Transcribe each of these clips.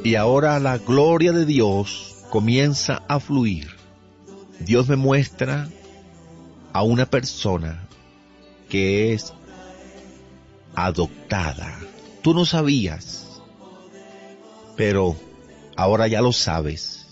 Y ahora la gloria de Dios comienza a fluir. Dios me muestra a una persona que es adoptada. Tú no sabías, pero ahora ya lo sabes.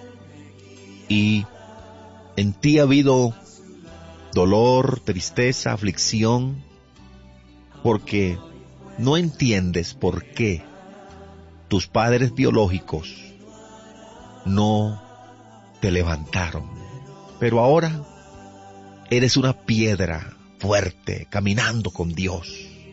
Y en ti ha habido dolor, tristeza, aflicción, porque no entiendes por qué tus padres biológicos no te levantaron. Pero ahora eres una piedra fuerte, caminando con Dios.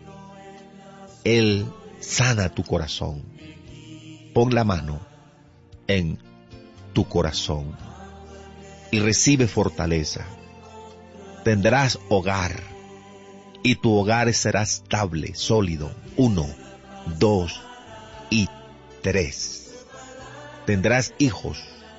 Él sana tu corazón. Pon la mano en tu corazón y recibe fortaleza. Tendrás hogar y tu hogar será estable, sólido. 1, 2 y 3. Tendrás hijos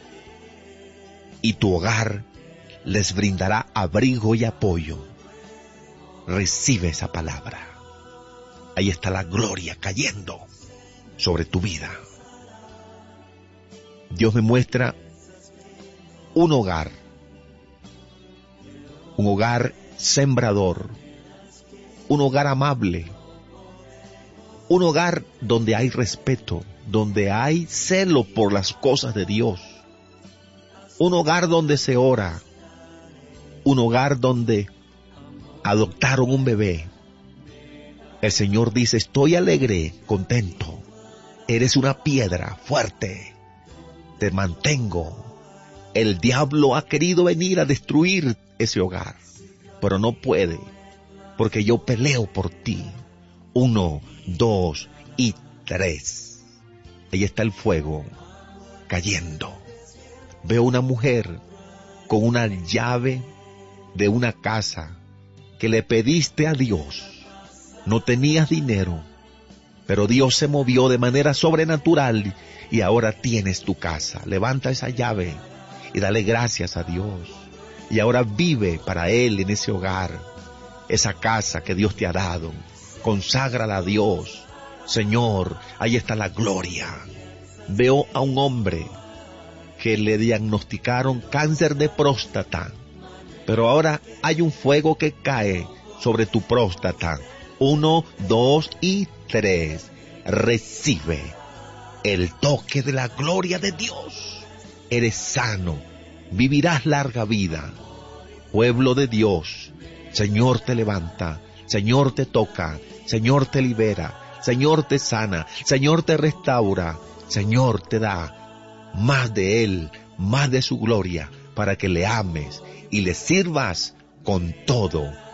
y tu hogar les brindará abrigo y apoyo. Recibe esa palabra. Ahí está la gloria cayendo sobre tu vida. Dios me muestra un hogar sembrador, un hogar amable, un hogar donde hay respeto, donde hay celo por las cosas de Dios, un hogar donde se ora, un hogar donde adoptaron un bebé. El Señor dice: estoy alegre, contento, eres una piedra fuerte, te mantengo. El diablo ha querido venir a destruir ese hogar, pero no puede, porque yo peleo por ti. 1, 2 y 3. Ahí está el fuego cayendo. Veo una mujer con una llave de una casa que le pediste a Dios. No tenías dinero, pero Dios se movió de manera sobrenatural y ahora tienes tu casa. Levanta esa llave y dale gracias a Dios. Y ahora vive para Él en ese hogar, esa casa que Dios te ha dado. Conságrala a Dios. Señor, ahí está la gloria. Veo a un hombre que le diagnosticaron cáncer de próstata, pero ahora hay un fuego que cae sobre tu próstata. 1, 2 y 3. Recibe el toque de la gloria de Dios. Eres sano, vivirás larga vida. Pueblo de Dios, Señor te levanta, Señor te toca, Señor te libera, Señor te sana, Señor te restaura, Señor te da más de Él, más de su gloria, para que le ames y le sirvas con todo